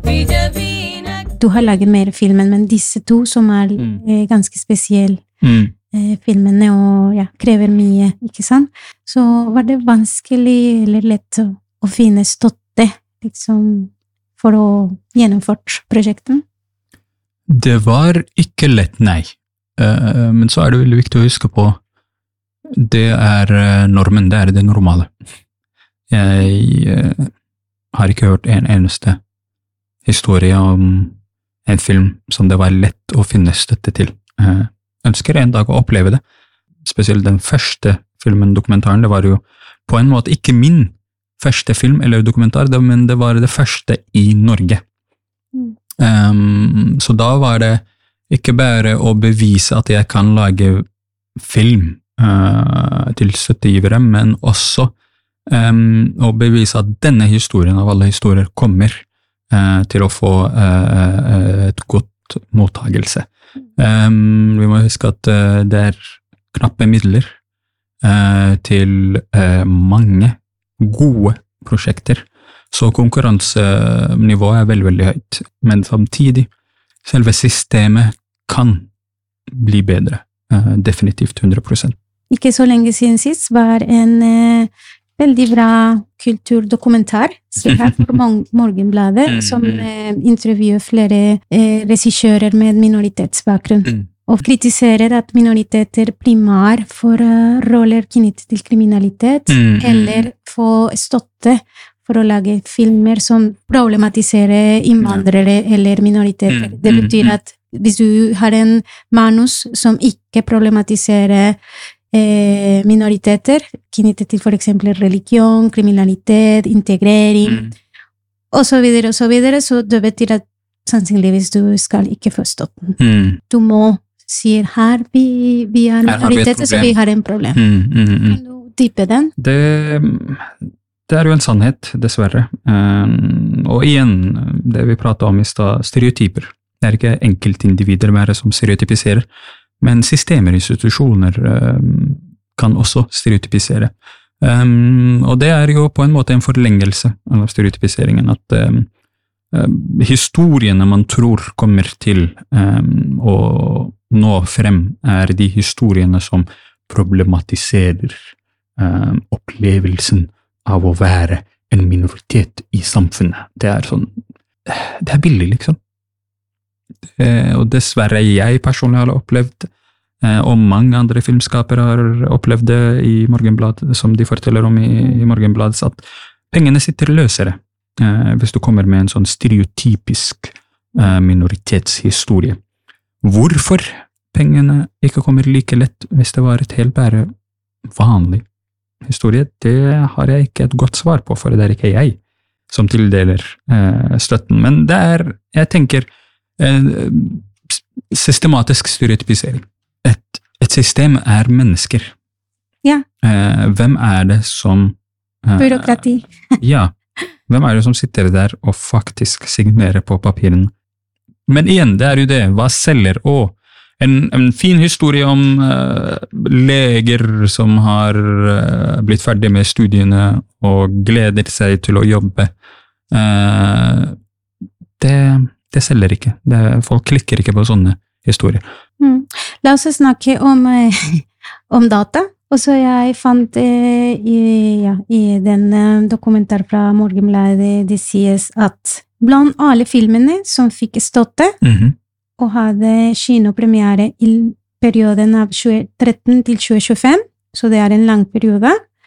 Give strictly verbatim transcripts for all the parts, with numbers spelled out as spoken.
Du har laget mer filmen, men disse to som er mm. eh, ganske spesielle mm. eh, filmene og ja, krever mye, ikke sant? Så var det vanskelig eller lett å, å finne støtte liksom, for å gjennomføre prosjektet? Det var ikke lett, nei. Uh, men så er det veldig viktig å huske på det er uh, normen, det er det normale. Jeg uh, har ikke hørt en eneste historie om en film som det var lett å finne støtte til. Uh, ønsker en dag å oppleve det. Spesielt den første filmen, dokumentaren, det var jo på en måte ikke min første film eller dokumentar, men det var det første i Norge. Mm. Um, så da var det ikke bare å bevise at jeg kan lage film uh, til støttegivere, men også um, å bevise at denne historien av alle historier kommer uh, til å få uh, et godt mottagelse. Um, vi må huske at uh, det er knappe midler uh, til uh, mange gode prosjekter. Så konkurransenivået er veldig, veldig høyt, men samtidig, selve systemet kan bli bedre, uh, definitivt hundre prosent. Ikke så lenge siden sist var en uh, veldig bra kulturdokumentar, her for Morgenbladet, som uh, intervjuer flere uh, regissører med minoritetsbakgrunn, mm. og kritiserer at minoriteter primær får uh, roller knyttet til kriminalitet, mm. eller får støtte for å lage filmer som problematiserer innvandrere ja. Eller minoriteter. Mm, det betyr at hvis du har en manus som ikke problematiserer eh, minoriteter, knyttet til for eksempel religion, kriminalitet, integrering, mm. og så videre, og så videre, så det betyr at sannsynligvis du skal ikke få støtten. Mm. Du må si her, vi, vi er minoriteter, så vi har en problem. Mm, mm, mm. Kan du dyppe den? Det... Det er jo en sannhet, dessverre. Um, og igjen, det vi pratet om i stad, stereotyper. Det er ikke enkeltindivider bare som stereotypiserer, men systemer, institusjoner um, kan også stereotypisere. Um, og det er jo på en måte en forlengelse av stereotypiseringen, at um, um, historiene man tror kommer til um, å nå frem, er de historiene som problematiserer um, opplevelsen av å være en minoritet i samfunnet. Det er sånn, det er billig, liksom. Eh, og dessverre jeg personlig har opplevd, eh, og mange andre filmskapere har opplevd det i Morgenbladet, som de forteller om i, i Morgenbladet, at pengene sitter løsere, eh, hvis du kommer med en sånn stereotypisk eh, minoritetshistorie. Hvorfor pengene ikke kommer like lett hvis det var et helt bare vanlig historie, det har jeg ikke et godt svar på, for det er ikke jeg som tildeler eh, støtten. Men det er, jeg tenker, eh, systematisk stereotypisering. Et, et system er mennesker. Ja. Eh, hvem er det som... Eh, Byråkrati. ja. Hvem er det som sitter der og faktisk signerer på papiren? Men igjen, det er jo det. Hva selger? Og En, en fin historie om uh, leger som har uh, blitt ferdig med studiene og gleder seg til å jobbe. Uh, det, det selger ikke. Det, folk klikker ikke på sånne historier. Mm. La oss snakke om, uh, om data. Og så jeg fant uh, i, ja, i den uh, dokumentar fra Morgenbladet, det sies at blant alle filmene som fikk støtte, mm-hmm. og hadde kinopremiere i perioden av tjue tretten til tjue tjuefem, så det er en lang periode,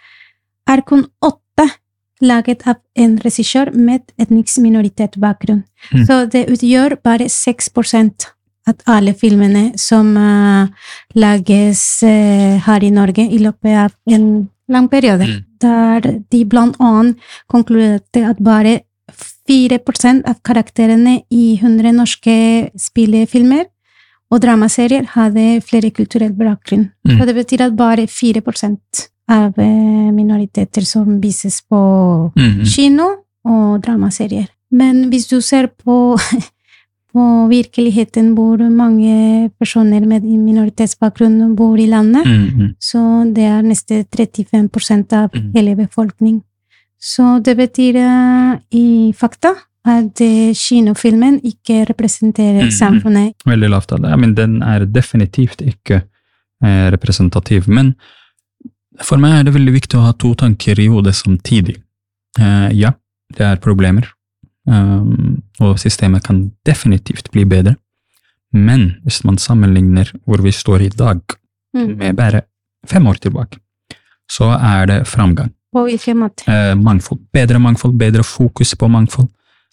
er kun åtte laget av en regissør med etnisk minoritetsbakgrunn. Mm. Så det utgjør bare seks prosent av alle filmene som uh, lages uh, her i Norge i løpet av en lang periode. Mm. Der de blant annet konkluderte at bare fire prosent av karakterene i hundre norske spillefilmer og dramaserier hadde flere kulturell bakgrunn. Mm. Så det betyr at bare fire prosent av minoriteter som vises på mm. kino og dramaserier. Men hvis du ser på, på virkeligheten hvor mange personer med minoritetsbakgrunn bor i landet, mm. så det er nesten trettifem prosent av mm. hele befolkningen. Så det betyr uh, i fakta at eh, kinofilmen ikke representerer Mm. samfunnet. Veldig lavt av det. Ja, men den er definitivt ikke eh, representativ. Men for meg er det veldig viktig å ha to tanker i hodet samtidig. Eh, ja, det er problemer, um, og systemet kan definitivt bli bedre. Men hvis man sammenligner hvor vi står i dag Mm. med bare fem år tilbake, så er det framgang. På hvilken måte? Eh, mangfold. Bedre mangfold, bedre fokus på mangfold.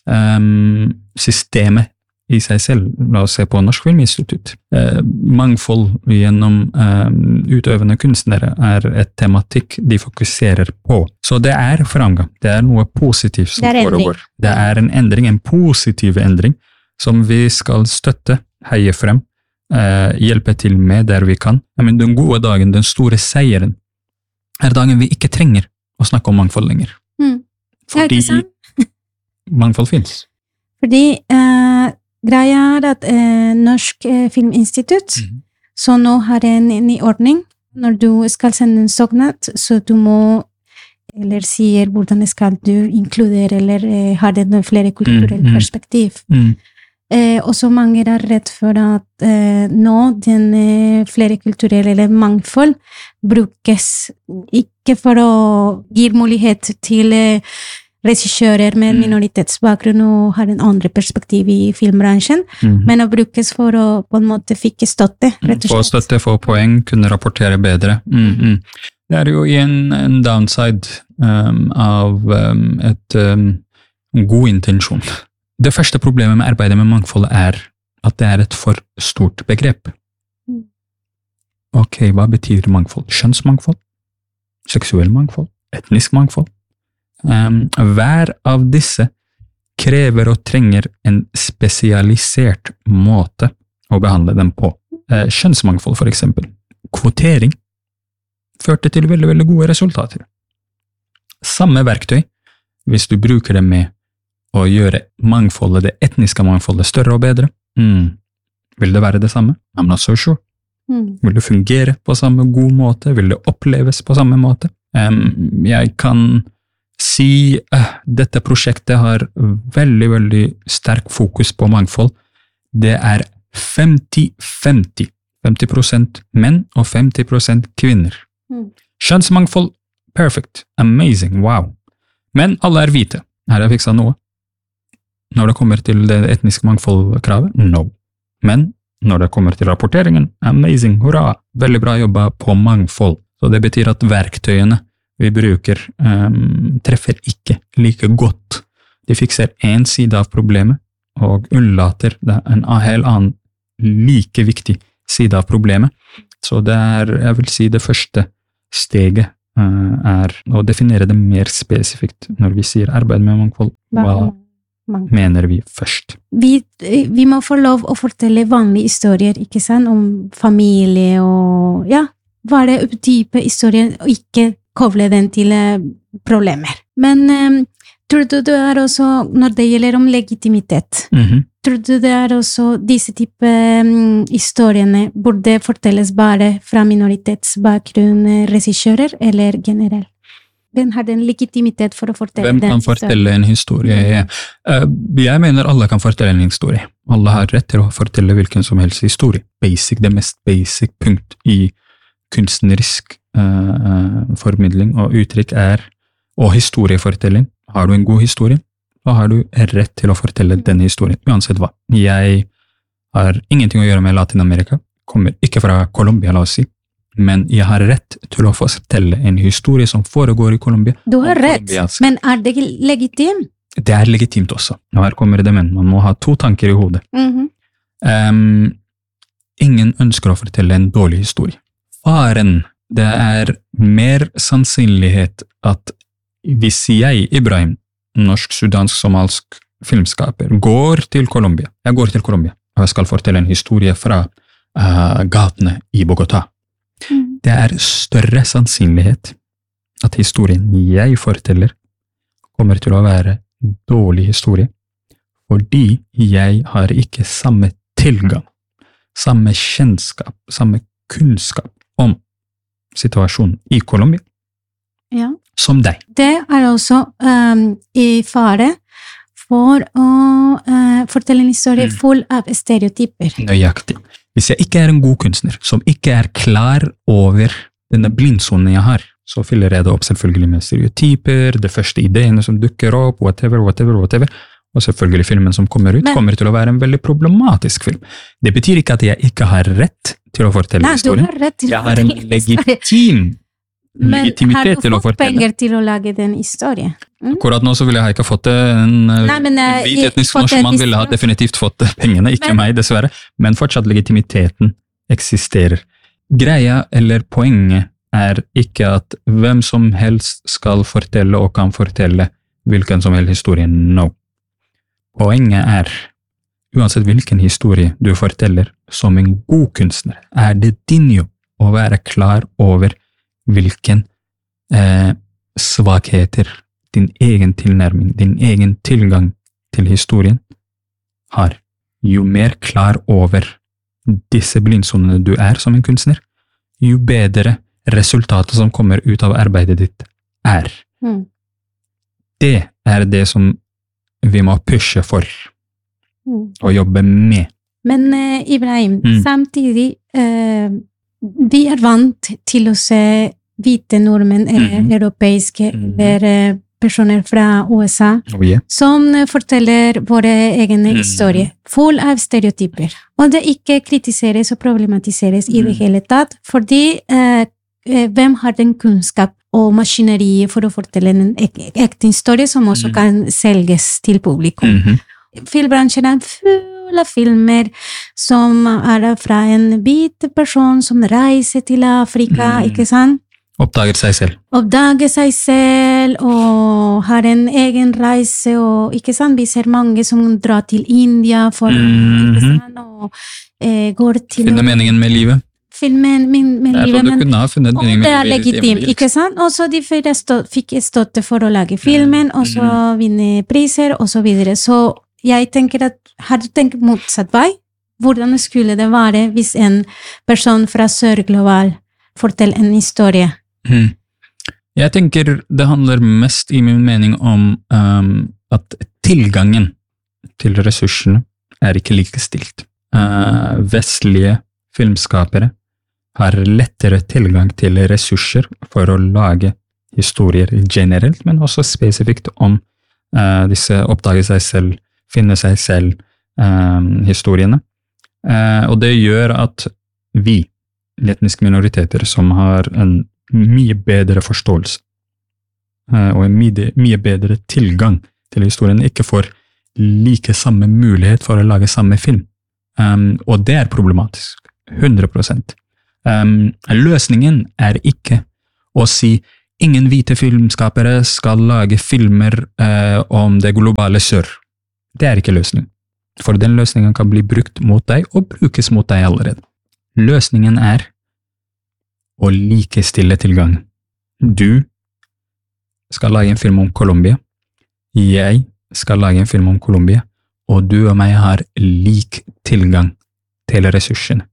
Um, systemet i seg selv, la oss se på Norsk Filminstitutt. Eh, mangfold gjennom um, utøvende kunstnere er et tematikk de fokuserer på. Så det er framgang. Det er noe positivt som Det er endring. foregår. Det er en endring, en positiv endring, som vi skal støtte, heie frem, eh, hjelpe til med der vi kan. Men den gode dagen, den store seieren, er dagen vi ikke trenger å snakke om mangfold lenger. Mm. Ja, Fordi ikke sant? mangfold finnes. Fordi eh, greia er at eh, Norsk eh, Filminstitutt, Mhm. så nå har en ny ordning. Når du skal sende en søknad, så du må, eller sier hvordan skal du inkludere, eller eh, har det flere kulturelle Mm, mm. perspektiv. Mm. Eh, og så mange er redd for at eh, nå den eh, flerkulturelle eller mangfold brukes ikke for å gi mulighet til eh, regissører med Mm. minoritetsbakgrunn og har en andre perspektiv i filmbransjen, Mhm. men å brukes for å på en måte fikk støtte, rett og Få slett. støtte, få poeng, kunne rapportere bedre. Mm, mm. Det er jo igjen en downside um, av um, et um, god intensjon. Det første problemet med arbeidet med mangfold er at det er et for stort begrep. Mm. Ok, hva betyr mangfold? Kjønnsmangfold? Seksuell mangfold? Etnisk mangfold? Um, hver av disse krever og trenger en spesialisert måte å behandle dem på. Eh, kjønnsmangfold, for eksempel. Kvotering førte til veldig, veldig gode resultater. Samme verktøy, hvis du bruker det med å gjøre mangfoldet, det etniske mangfoldet, større og bedre, mm. vil det være det samme? I'm not so sure. Mm. Vil det fungere på samme god måte? Vil det oppleves på samme måte? Um, jeg kan si uh, dette prosjektet har veldig, veldig sterk fokus på mangfold. Det er femti femti. femti prosent menn og femti prosent kvinner. Mm. Kjønnsmangfold, perfect, amazing, wow. Men alle er hvite. Her har jeg fiksa noe. Når det kommer til det etniske mangfoldkravet, no. Men når det kommer til rapporteringen, amazing, hurra, veldig bra jobba på mangfold. Så det betyr at verktøyene vi bruker um, treffer ikke like godt. De fikser en side av problemet, og unnlater en helt annen, like viktig side av problemet. Så det er, jeg vil si, det første steget uh, er å definere det mer spesifikt når vi sier arbeid med mangfold. Hva Mange. mener vi først? Vi, vi må få lov å fortelle vanlige historier, ikke sant, om familie og ja, bare dype historier, og ikke koble den til eh, problemer. Men eh, tror du det er også, når det gjelder om legitimitet, Mm-hmm. tror du det er også disse type um, historiene burde fortelles bare fra minoritetsbakgrunn eh, regissører, eller generelt? Den har den legitimitet for å fortelle Hvem den kan fortelle en historie? Jeg, uh, jeg mener alle kan fortelle en historie. Alle har rett til å fortelle hvilken som helst historie. Basic, det mest basic punkt i kunstnerisk uh, formidling og uttrykk er, og historiefortelling. Har du en god historie, så har du rett til å fortelle denne historien, uansett hva. Jeg har ingenting å gjøre med Latin-Amerika, kommer ikke fra Colombia, la oss si, men jeg har rett til å fortelle en historie som foregår i Colombia. Du har om rett, colombiansk. men er det legitimt? Det er legitimt også. Og her kommer det, men man må ha to tanker i hodet. Mhm. Um, ingen ønsker å fortelle en dårlig historie. Faren, det er mer sannsynlighet at hvis jeg, Ibrahim, norsk-sudansk-somalsk filmskaper, går til Colombia, jeg går til Colombia, og jeg skal fortelle en historie fra uh, gatene i Bogotá. Mhm. Det er større sannsynlighet at historien jeg forteller kommer til å være dårlig historie, fordi jeg har ikke samme tilgang, samme kjennskap, samme kunnskap om situasjonen i Colombia Ja. som deg. Det er også um, i fare, for å uh, fortelle en historie mm. full av stereotyper. Nøyaktig. Hvis jeg ikke er en god kunstner, som ikke er klar over denne blindsonen jeg har, så fyller jeg det opp selvfølgelig med stereotyper, de første ideene som dukker opp, whatever, whatever, whatever. Og selvfølgelig filmen som kommer ut, Men, kommer til å være en veldig problematisk film. Det betyr ikke at jeg ikke har rett til å fortelle nei, historien. Du har rett til jeg har en legitim Men legitimitet til å fortelle. Men har du fått penger til å lage den historien? Mm? Akkurat nå så ville jeg ikke fått det. En nei, men, uh, hvit etnisk norsk mann ville ha definitivt fått pengene, ikke men, meg dessverre. Men fortsatt legitimiteten eksisterer. Greia eller poenget er ikke at hvem som helst skal fortelle og kan fortelle hvilken som helst historie. No. Poenget er, uansett hvilken historie du forteller som en god kunstner, er det din jobb å være klar over hvilken eh, svakheter din egen tilnærming, din egen tilgang til historien har. Jo mer klar over disse blindsonene du er som en kunstner, jo bedre resultatet som kommer ut av arbeidet ditt er. Mm. Det er det som vi må pushe for mm. og jobbe med. Men uh, Ibrahim, mm. samtidig, uh, vi er vant til å se hvite nordmenn, eller mm. europeiske, mm. eller uh, personer fra U S A, oh, yeah. som uh, forteller våre egne mm. historier, full av stereotyper. Og det ikke kritiseres og problematiseres mm. i det hele tatt, fordi uh, hvem har den kunnskap og maskineriet for å fortelle en ekte historie som også mm. kan selges til publikum. Mm-hmm. Filmbransjen er full av filmer som er fra en hvit person som reiser til Afrika, mm. ikke sant? Oppdager seg selv. Oppdager seg selv og har en egen reise, og ikke sant? Vi ser mange som drar til India for mm-hmm. ikke sant? Og eh, går til... Finner meningen med livet. Filmen min, min livet, men det er legitimt, ikke sant? Og så de stå, fikk støtte for å lage filmen, og så mm. vinne priser, og så videre. Så jeg tenker at, har du tenkt motsatt vei? Hvordan skulle det være hvis en person fra Sør-Global forteller en historie? Mm. Jeg tenker det handler mest i min mening om um, at tilgangen til ressursene er ikke likestilt. Uh, vestlige filmskapere har lettere tilgang til ressurser for å lage historier generelt, men også spesifikt om uh, disse oppdager seg selv, finner seg selv um, historiene. Uh, og det gjør at vi, etniske minoriteter, som har en mye bedre forståelse uh, og en mye, mye bedre tilgang til historiene, ikke får like samme mulighet for å lage samme film. Um, og det er problematisk. hundre prosent. Um, løsningen er ikke å si ingen hvite filmskapere skal lage filmer uh, om det globale sør. Det er ikke løsningen. For den løsningen kan bli brukt mot deg og brukes mot deg allerede. Løsningen er å likestille tilgangen. Du skal lage en film om Colombia. Jeg skal lage en film om Colombia. Og du og meg har lik tilgang til ressursene.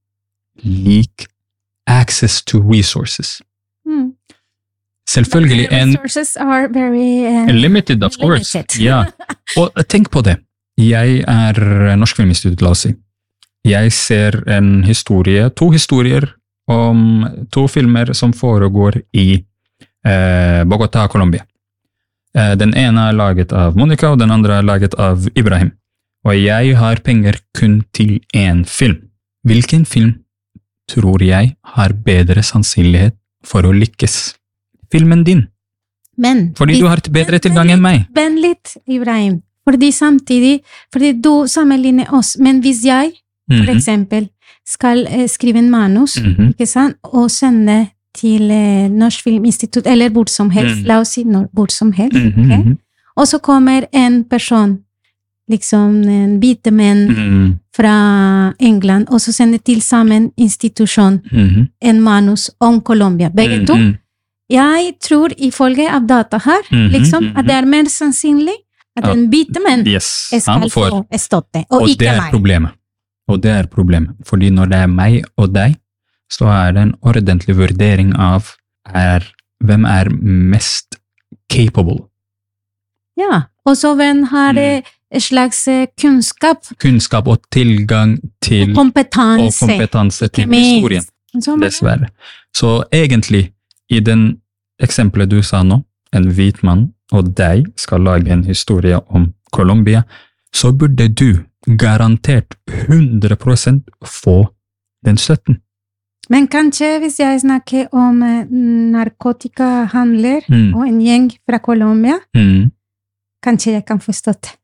Lik access to resources. Mm. Selvfølgelig en... Resources are very... Uh, limited, of course. Limited. Ja. Og tenk på det. Jeg er Norsk Filminstitutt, la oss si. Jeg ser en historie, to historier om to filmer som foregår i eh, Bogotá, Colombia. Eh, den ene er laget av Monica, og den andre er laget av Ibrahim. Og jeg har penger kun til én film. Hvilken film tror jeg har bedre sannsynlighet for å lykkes? Filmen din. Men, fordi du har bedre tilgang enn meg. Vent litt, Ibrahim. Fordi samtidig, fordi du sammenligner oss, men hvis jeg, for mm-hmm. eksempel, skal eh, skrive en manus, mm-hmm. ikke sant, og sende til eh, Norsk Filminstitutt, eller hvor som helst, mm. la oss si hvor som helst, mm-hmm. okay? Og så kommer en person, liksom en hvite menn mm. fra England, og så sender til sammen institusjon mm-hmm. en manus om Colombia. Begge mm-hmm. to. Jeg tror, ifølge av data her, mm-hmm. liksom, at det er mer sannsynlig at en hvite menn yes. skal få støtte, og, og ikke det er meg. Problemet. Og det er problemet. Fordi når det er meg og deg, så er det en ordentlig vurdering av er, hvem er mest capable Ja, og så hvem har mm. en slags kunnskap. Kunnskap og tilgang til og kompetanse, og kompetanse til historien, dessverre. Så egentlig, i den eksempelet du sa nå, en hvit mann og deg skal lage en historie om Colombia, så burde du garantert hundre prosent få den støtten. Men kanskje hvis jeg snakker om narkotikahandler mm. og en gjeng fra Colombia, mm. kanskje jeg kan få støtte.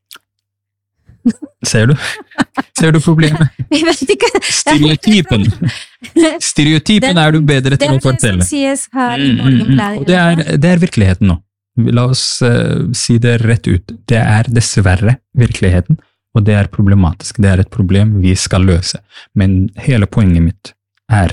Ser du? Ser du problemet? Jeg vet ikke. Stereotypen. Stereotypen det, er du bedre til å fortelle. Det er det som sies her i Morgenbladet. Mm, det, er, det er virkeligheten nå. La oss uh, si det rett ut. Det er dessverre virkeligheten, og det er problematisk. Det er et problem vi skal løse. Men hele poenget mitt er,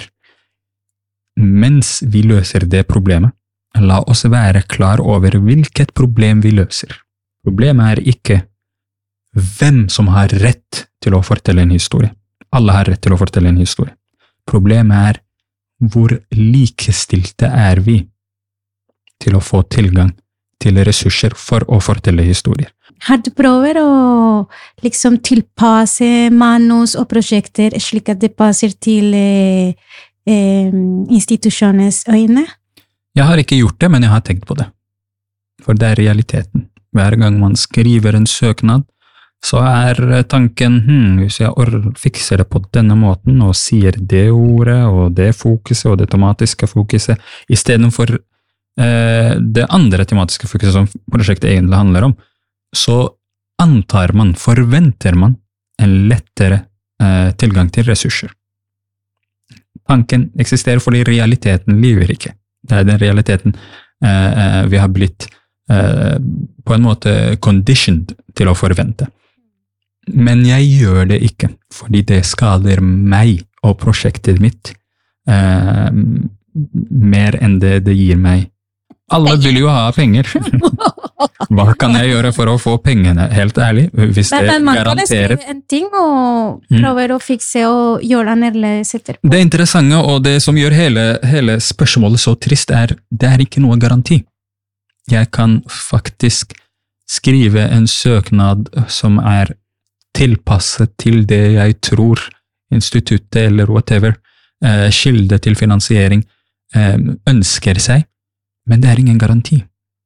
mens vi løser det problemet, la oss være klar over hvilket problem vi løser. Problemet er ikke hvem som har rett til å fortelle en historie. Alle har rett til å fortelle en historie. Problemet er hvor likestilte er vi til å få tilgang til ressurser for å fortelle historier. Har du prøvd å liksom tilpasse manus og prosjekter slik at det passer til eh, eh, institusjonens øyne? Jeg har ikke gjort det, men jeg har tenkt på det. For det er realiteten. Hver gang man skriver en søknad, så er tanken, hm, hvis jeg fikser det på denne måten, og sier det ordet, og det fokuset, og det tematiske fokuset, i stedet for eh, det andre tematiske fokuset som prosjektet egentlig handler om, så antar man, forventer man, en lettere eh, tilgang til ressurser. Tanken eksisterer fordi realiteten lever ikke. Det er den realiteten eh, vi har blitt eh, på en måte conditioned til å forvente. Men jeg gjør det ikke, fordi det skader meg og prosjektet mitt eh, mer enn det det gir meg. Alle vil jo ha penger. Hva kan jeg gjøre for å få pengene, helt ærlig? Hvis det men man garanterer... kan skrive en ting og prøve mm. å fikse og gjøre annerledes etterpå. Det interessante og det som gjør hele, hele spørsmålet så trist er, det er ikke noe garanti. Jeg kan faktisk skrive en søknad som er tilpasset til det jeg tror instituttet eller whatever, eh, kilde til finansiering, eh, ønsker seg, men det er ingen garanti.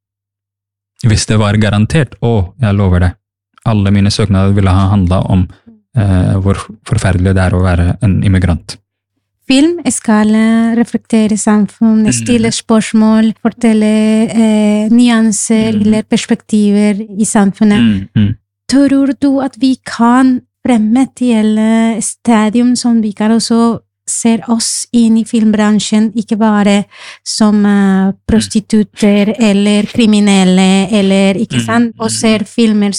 Hvis det var garantert, å, jeg lover det, alle mine søknader ville ha handlet om eh, hvor forferdelig det er å være en immigrant. Film skal reflektere samfunnet, stille spørsmål, fortelle eh, nyanser mm. eller perspektiver i samfunnet. Mm, mm. Tror du at vi kan fremme til stadium som vi kan også se oss inn i filmbransjen, ikke bare som uh, prostitutter eller kriminelle, eller ikke sant, og ser filmer